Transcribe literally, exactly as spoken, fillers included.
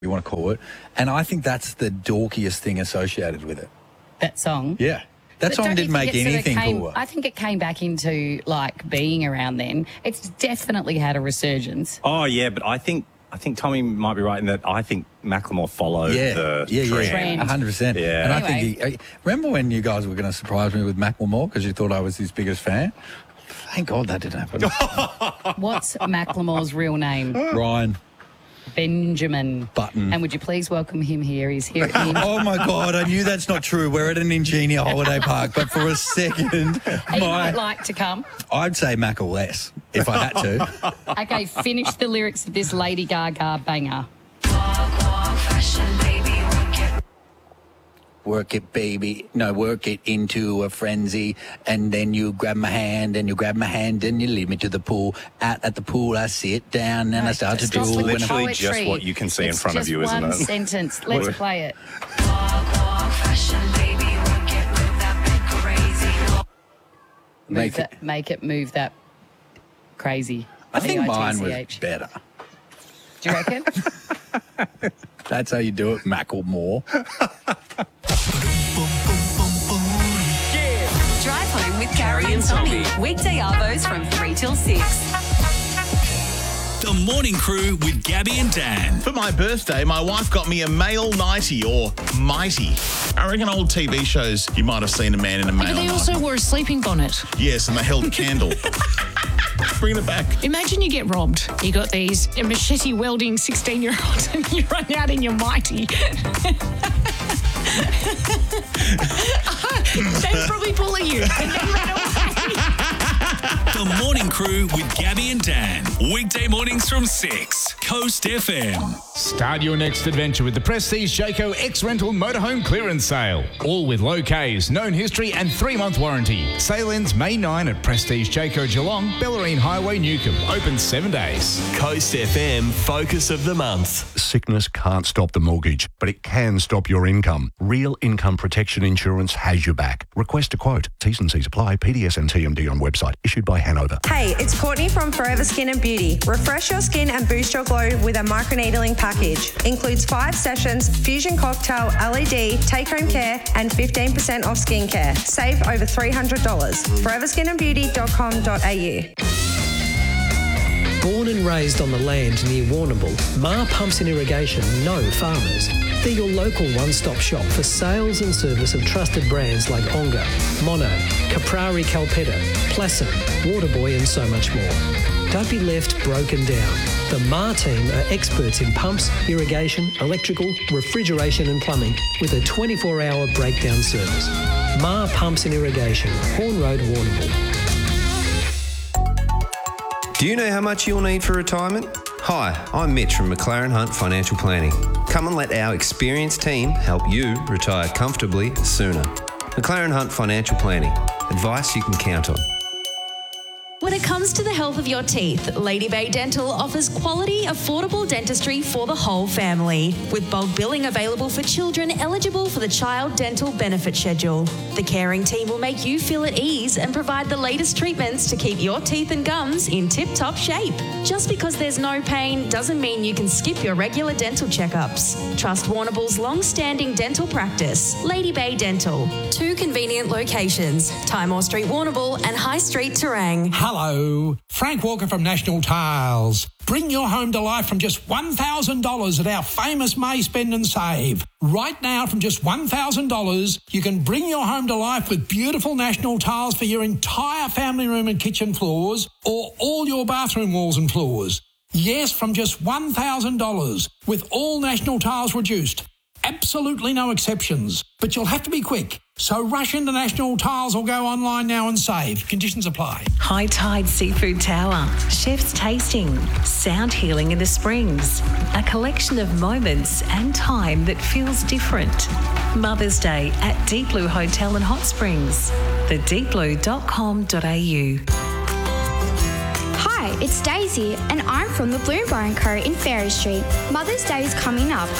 you want to call it. And I think that's the dorkiest thing associated with it. That song? Yeah. That But song don't you didn't think make it sort of anything came- cooler. I think it came back into, like, being around then. It's definitely had a resurgence. Oh, yeah, but I think I think Tommy might be right in that I think Macklemore followed Yeah, the yeah, trend. yeah, Trend. one hundred percent. Yeah. And I Anyway. think he, remember when you guys were going to surprise me with Macklemore because you thought I was his biggest fan? Thank God that didn't happen. What's Macklemore's real name? Ryan Benjamin Button. And would you please welcome him here? He's here in... Oh my God, I knew that's not true. We're at an Ingenia holiday park, but for a second, He my, might like to come. I'd say Mac or less if I had to. Okay, finish the lyrics of this Lady Gaga banger. Work it, baby. No, work it into a frenzy. And then you grab my hand, and you grab my hand, and you lead me to the pool. Out at the pool, I sit down, and I start to Stop drool. with the when I- Literally poetry. just what you can see in It's front of just you, isn't one it? sentence. Let's What- play it. Move Make that, it- make it move that crazy. I think mine was B I T C H. better. Do you reckon? That's how you do it, Macklemore. Drive home with Carrie and Tommy. Weekday arvos from three till six. The Morning Crew with Gabby and Dan. For my birthday, my wife got me a male nightie or mighty. I reckon old T V shows you might have seen a man in a male But they nightie. also wore a sleeping bonnet. Yes, and they held a candle. Bringing it back. Imagine you get robbed. You got these machete welding sixteen-year-olds and you run out in your mighty. They'd probably bully you and then run away. The Morning Crew with Gabby and Dan. Weekday mornings from six. Coast F M. Start your next adventure with the Prestige Jayco X-Rental Motorhome Clearance Sale. All with low Ks, known history and three-month warranty. Sale ends May ninth at Prestige Jayco Geelong, Bellarine Highway, Newcombe. Open seven days. Coast F M Focus of the Month. Sickness can't stop the mortgage, but it can stop your income. Real Income Protection Insurance has your back. Request a quote. T's and C's apply. P D S and T M D on website. Issued by Hanover. Hey, it's Courtney from Forever Skin and Beauty. Refresh your skin and boost your glow with a microneedling package. Includes five sessions, fusion cocktail, L E D, take-home care, and fifteen percent off skincare. Save over three hundred dollars. forever skin and beauty dot com dot a u. Born and raised on the land near Warrnambool, Ma Pumps and Irrigation know farmers. They're your local one-stop shop for sales and service of trusted brands like Onga, Mono, Caprari Calpetta, Placid, Waterboy and so much more. Don't be left broken down. The Ma team are experts in pumps, irrigation, electrical, refrigeration and plumbing with a twenty-four hour breakdown service. Ma Pumps and Irrigation, Horn Road, Warrnambool. Do you know how much you'll need for retirement? Hi, I'm Mitch from McLaren Hunt Financial Planning. Come and let our experienced team help you retire comfortably sooner. McLaren Hunt Financial Planning. Advice you can count on. When it comes to the health of your teeth, Lady Bay Dental offers quality, affordable dentistry for the whole family, with bulk billing available for children eligible for the Child Dental Benefit Schedule. The caring team will make you feel at ease and provide the latest treatments to keep your teeth and gums in tip-top shape. Just because there's no pain doesn't mean you can skip your regular dental checkups. Trust Warrnambool's long-standing dental practice, Lady Bay Dental. Two convenient locations, Timor Street, Warrnambool and High Street, Terang. Hello, Frank Walker from National Tiles. Bring your home to life from just one thousand dollars at our famous May Spend and Save. Right now, from just one thousand dollars, you can bring your home to life with beautiful National Tiles for your entire family room and kitchen floors or all your bathroom walls and floors. Yes, from just one thousand dollars, with all National Tiles reduced. Absolutely no exceptions, but you'll have to be quick. So rush into National Tiles or go online now and save. Conditions apply. High Tide Seafood Tower, Chef's Tasting, Sound Healing in the Springs, a collection of moments and time that feels different. Mother's Day at Deep Blue Hotel and Hot Springs, the deep blue dot com dot a u. Hi, it's Daisy, and I'm from the Bloomberg and Co in Ferry Street. Mother's Day is coming up,